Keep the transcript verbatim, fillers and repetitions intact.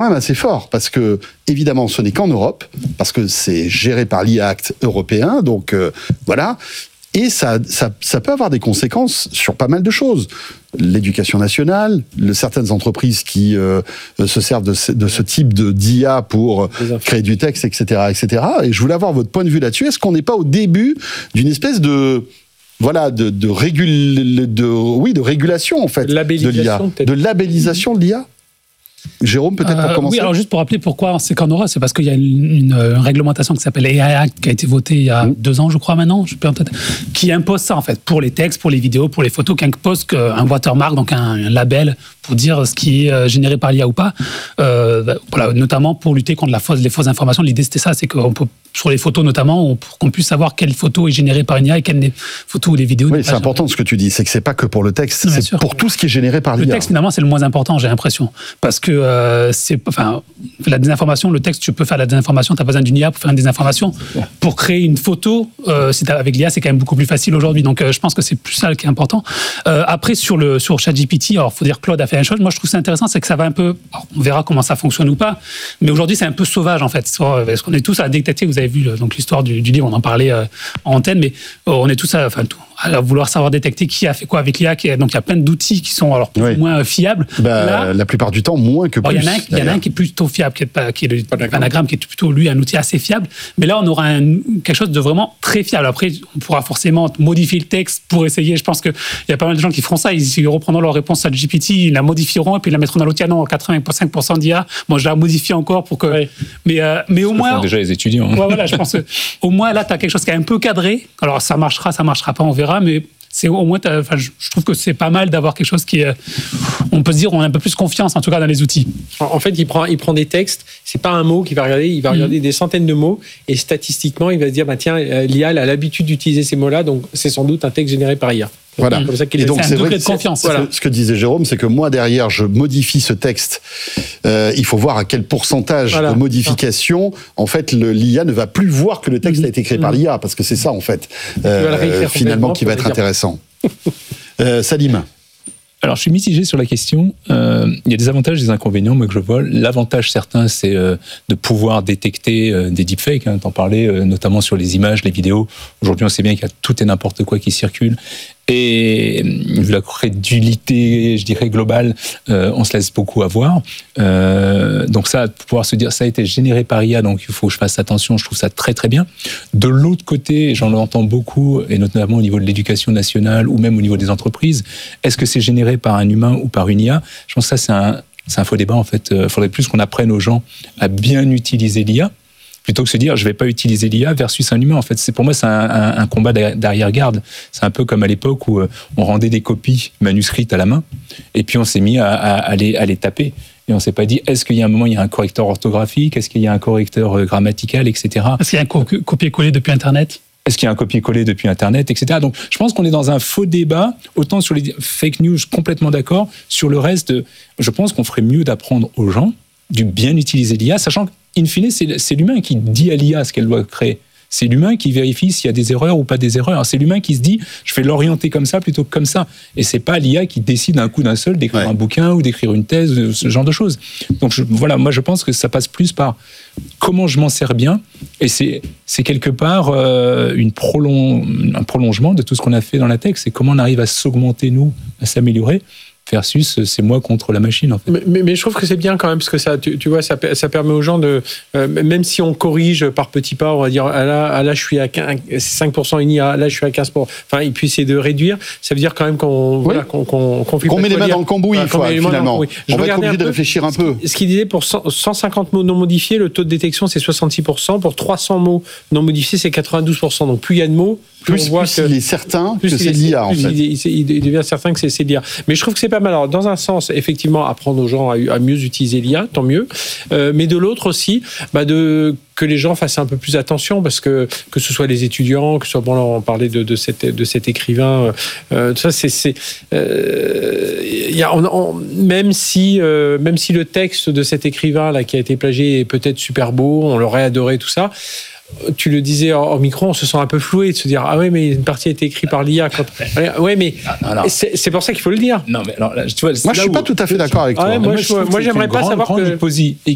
même assez fort, parce que, évidemment, ce n'est qu'en Europe, parce que c'est géré par l'I A Act européen, donc euh, voilà. Et ça, ça, ça peut avoir des conséquences sur pas mal de choses. L'éducation nationale, le, certaines entreprises qui euh, se servent de ce, de ce type de d'I A pour créer du texte, et cetera, et cetera. Et je voulais avoir votre point de vue là-dessus. Est-ce qu'on n'est pas au début d'une espèce de... Voilà, de, de, régul... de, oui, de régulation, en fait, de l'I A. De labellisation de l'I A. Jérôme, peut-être pour euh, commencer. Oui, alors juste pour rappeler pourquoi c'est qu'en Europe, c'est parce qu'il y a une, une, une réglementation qui s'appelle A I Act qui a été votée il y a mmh. deux ans, je crois maintenant, je peux peut-être, qui impose ça en fait pour les textes, pour les vidéos, pour les photos, qui impose un watermark, donc un, un label pour dire ce qui est généré par l'I A ou pas. Euh, voilà, notamment pour lutter contre la fausse, les fausses informations. L'idée c'était ça, c'est qu'on peut sur les photos notamment, on, pour qu'on puisse savoir quelle photo est générée par une I A et quelle photo ou des vidéos. Oui, c'est important ce que tu dis, c'est que c'est pas que pour le texte, Bien c'est sûr. Pour tout ce qui est généré par l'I A. Le texte finalement c'est le moins important, j'ai l'impression, parce que euh, c'est, enfin, la désinformation, le texte, tu peux faire la désinformation, tu as besoin d'une I A pour faire une désinformation. Pour créer une photo, euh, c'est avec l'I A, c'est quand même beaucoup plus facile aujourd'hui. Donc, euh, je pense que c'est plus ça qui est important. Euh, après, sur le sur ChatGPT, alors faut dire Claude a fait la même chose. Moi, je trouve ça intéressant, c'est que ça va un peu. Alors, on verra comment ça fonctionne ou pas. Mais aujourd'hui, c'est un peu sauvage en fait. Parce qu'on est tous à détecter. Vous avez vu donc l'histoire du, du livre, on en parlait euh, en antenne, mais euh, on est tous à, enfin, tout, à vouloir savoir détecter qui a fait quoi avec l'I A. Qui, donc, il y a plein d'outils qui sont alors plus oui. ou moins fiables. Bah, Là, la plupart du temps, moins que plus. Il y en a un, il y en a un qui est plutôt fiable, qui est, pas, qui est le Panagramme, qui est plutôt, lui, un outil assez fiable. Mais là, on aura un, quelque chose de vraiment très fiable. Après, on pourra forcément modifier le texte pour essayer. Je pense qu'il y a pas mal de gens qui feront ça. Ils, ils reprendront leur réponse à G P T, ils la modifieront et puis ils la mettront dans l'outil. Ah non, quatre-vingt-cinq pour cent d'I A. Bon, je la modifie encore pour que... Ouais. Mais, euh, mais au moins... déjà les étudiants. Hein. Ouais, voilà, je pense qu'au moins, là, tu as quelque chose qui est un peu cadré. Alors, ça marchera, ça marchera pas, on verra, mais... C'est au moins, enfin, je trouve que c'est pas mal d'avoir quelque chose qui est, on peut se dire, on a un peu plus confiance en tout cas dans les outils. En fait, il prend, il prend des textes. C'est pas un mot qu'il va regarder, il va regarder mmh. des centaines de mots et statistiquement, il va se dire, bah tiens, l'I A elle a l'habitude d'utiliser ces mots-là, donc c'est sans doute un texte généré par I A. Voilà. Comme ça qu'il et donc c'est, c'est vrai de confiance. Voilà. Ce que disait Jérôme, c'est que moi derrière, je modifie ce texte. Euh, il faut voir à quel pourcentage voilà. de modification, en fait, le, l'I A ne va plus voir que le texte mmh. a été créé mmh. par l'I A, parce que c'est ça en fait, euh, finalement, qui va être intéressant. euh, Salim. Alors, je suis mitigé sur la question. Euh, il y a des avantages et des inconvénients, moi, que je vois. L'avantage certain, c'est euh, de pouvoir détecter euh, des deepfakes. Hein, t'en parlais, euh, notamment sur les images, les vidéos. Aujourd'hui, on sait bien qu'il y a tout et n'importe quoi qui circule. Et vu la crédulité, je dirais, globale, euh, on se laisse beaucoup avoir. Euh, donc ça, pouvoir se dire, ça a été généré par I A, donc il faut que je fasse attention, je trouve ça très très bien. De l'autre côté, j'en entends beaucoup, et notamment au niveau de l'éducation nationale, ou même au niveau des entreprises, est-ce que c'est généré par un humain ou par une I A ? Je pense que ça, c'est un, c'est un faux débat, en fait. Il faudrait plus qu'on apprenne aux gens à bien utiliser l'I A, plutôt que se dire je vais pas utiliser l'I A versus un humain. En fait, c'est pour moi c'est un, un, un combat d'arrière-garde. C'est un peu comme à l'époque où on rendait des copies manuscrites à la main et puis on s'est mis à, à, à, les, à les taper. Et on s'est pas dit est-ce qu'il y a un moment il y a un correcteur orthographique, est-ce qu'il y a un correcteur grammatical, et cetera. Est-ce qu'il y a un co- copier-coller depuis Internet ? Est-ce qu'il y a un copier-coller depuis Internet, et cetera. Donc, je pense qu'on est dans un faux débat, autant sur les fake news, complètement d'accord. Sur le reste, je pense qu'on ferait mieux d'apprendre aux gens du bien utiliser l'I A, sachant que in fine, c'est, c'est l'humain qui dit à l'I A ce qu'elle doit créer. C'est l'humain qui vérifie s'il y a des erreurs ou pas des erreurs. C'est l'humain qui se dit, je vais l'orienter comme ça plutôt que comme ça. Et c'est pas l'I A qui décide d'un coup d'un seul d'écrire ouais. un bouquin ou d'écrire une thèse, ce genre de choses. Donc je, voilà, moi je pense que ça passe plus par comment je m'en sers bien. Et c'est, c'est quelque part euh, une prolong, un prolongement de tout ce qu'on a fait dans la tech. C'est comment on arrive à s'augmenter, nous, à s'améliorer. Versus c'est moi contre la machine en fait. Mais, mais, mais je trouve que c'est bien quand même parce que ça, tu, tu vois, ça, ça permet aux gens de, euh, même si on corrige par petits pas, on va dire ah là, ah là je suis à cinq pour cent une I A, là je suis à quinze pour cent. Enfin, et puis essayer de réduire. Ça veut dire quand même qu'on, oui. voilà, qu'on, qu'on, qu'on, qu'on met les mains dans le cambouis, enfin, finalement. On va être obligé de réfléchir un peu. Ce qu'il disait pour cent cinquante mots non modifiés, le taux de détection c'est soixante-six pour cent. Pour trois cents mots non modifiés, c'est quatre-vingt-douze pour cent. Donc plus il y a de mots, plus, plus, plus que, il est certain que c'est l'I A en fait. Il, il, il devient certain que c'est, c'est l'I A. Mais je trouve que c'est pas mal. Alors, dans un sens, effectivement, apprendre aux gens à, à mieux utiliser l'I A, tant mieux. Euh, mais de l'autre aussi, bah de, que les gens fassent un peu plus attention, parce que que ce soit les étudiants, que ce soit, bon, là, on parlait de, de, cette, de cet écrivain, euh, tout ça, c'est... c'est euh, y a, on, on, même, si, euh, même si le texte de cet écrivain là, qui a été plagié est peut-être super beau, on l'aurait adoré, tout ça... Tu le disais au micro, on se sent un peu floué de se dire ah ouais mais une partie a été écrite par l'I A. Quand... Ouais mais non, non. C'est, c'est pour ça qu'il faut le dire. Non mais alors là, tu vois, moi je suis où... pas tout à fait d'accord avec toi. Ah ouais, moi, moi, je, moi, moi j'aimerais pas grande, savoir grande que hyposie,